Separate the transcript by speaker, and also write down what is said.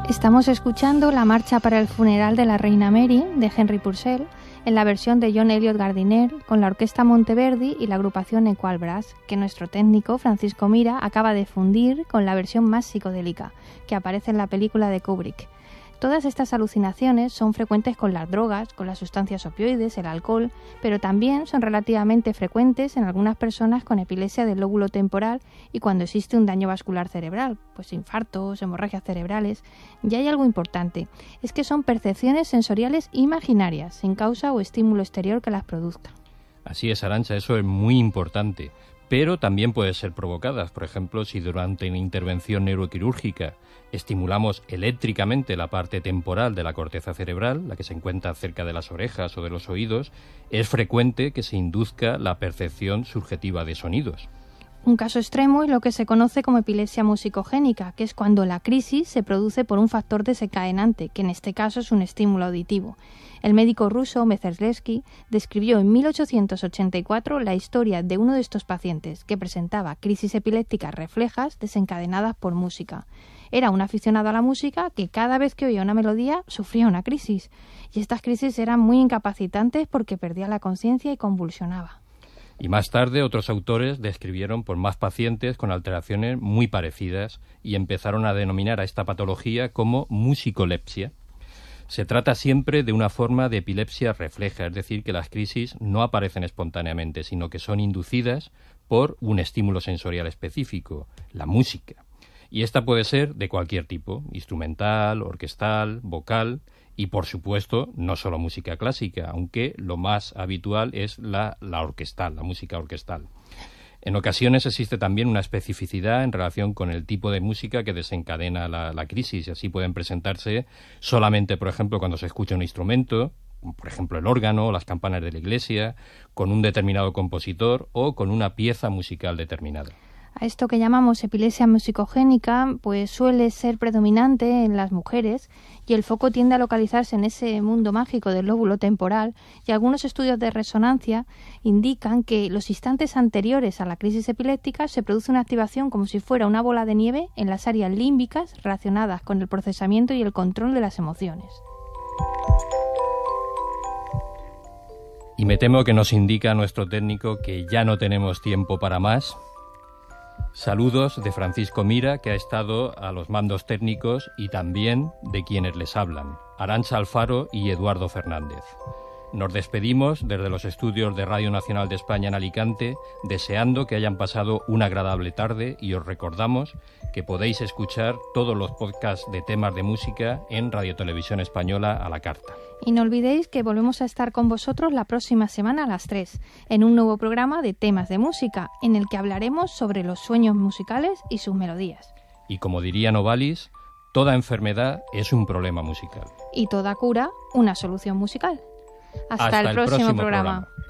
Speaker 1: Estamos escuchando la marcha para el funeral de la reina Mary de Henry Purcell en la versión de John Eliot Gardiner con la Orquesta Monteverdi y la agrupación Equal Brass, que nuestro técnico Francisco Mira acaba de fundir con la versión más psicodélica que aparece en la película de Kubrick. Todas estas alucinaciones son frecuentes con las drogas, con las sustancias opioides, el alcohol, pero también son relativamente frecuentes en algunas personas con epilepsia del lóbulo temporal y cuando existe un daño vascular cerebral, pues infartos, hemorragias cerebrales. Y hay algo importante, es que son percepciones sensoriales imaginarias, sin causa o estímulo exterior que las produzca.
Speaker 2: Así es, Arantxa, eso es muy importante, pero también pueden ser provocadas, por ejemplo, si durante una intervención neuroquirúrgica estimulamos eléctricamente la parte temporal de la corteza cerebral, la que se encuentra cerca de las orejas o de los oídos, es frecuente que se induzca la percepción subjetiva de sonidos.
Speaker 1: Un caso extremo es lo que se conoce como epilepsia musicogénica, que es cuando la crisis se produce por un factor desencadenante, que en este caso es un estímulo auditivo. El médico ruso Mezherlevsky describió en 1884 la historia de uno de estos pacientes que presentaba crisis epilépticas reflejas desencadenadas por música. Era un aficionado a la música que cada vez que oía una melodía sufría una crisis, y estas crisis eran muy incapacitantes porque perdía la conciencia y convulsionaba.
Speaker 2: Y más tarde otros autores describieron por más pacientes con alteraciones muy parecidas y empezaron a denominar a esta patología como musicolepsia. Se trata siempre de una forma de epilepsia refleja, es decir, que las crisis no aparecen espontáneamente, sino que son inducidas por un estímulo sensorial específico, la música. Y esta puede ser de cualquier tipo, instrumental, orquestal, vocal y, por supuesto, no solo música clásica, aunque lo más habitual es la orquestal, la música orquestal. En ocasiones existe también una especificidad en relación con el tipo de música que desencadena la crisis, y así pueden presentarse solamente, por ejemplo, cuando se escucha un instrumento, por ejemplo el órgano o las campanas de la iglesia, con un determinado compositor o con una pieza musical determinada.
Speaker 1: A esto que llamamos epilepsia musicogénica, pues suele ser predominante en las mujeres y el foco tiende a localizarse en ese mundo mágico del lóbulo temporal, y algunos estudios de resonancia indican que los instantes anteriores a la crisis epiléptica se produce una activación como si fuera una bola de nieve en las áreas límbicas relacionadas con el procesamiento y el control de las emociones.
Speaker 2: Y me temo que nos indica nuestro técnico que ya no tenemos tiempo para más. Saludos de Francisco Mira, que ha estado a los mandos técnicos, y también de quienes les hablan, Arantxa Alfaro y Eduardo Fernández. Nos despedimos desde los estudios de Radio Nacional de España en Alicante, deseando que hayan pasado una agradable tarde, y os recordamos que podéis escuchar todos los podcasts de temas de música en Radio Televisión Española a la carta.
Speaker 1: Y no olvidéis que volvemos a estar con vosotros la próxima semana a las 3, en un nuevo programa de temas de música, en el que hablaremos sobre los sueños musicales y sus melodías.
Speaker 2: Y como diría Novalis, toda enfermedad es un problema musical.
Speaker 1: Y toda cura, una solución musical. Hasta el próximo programa.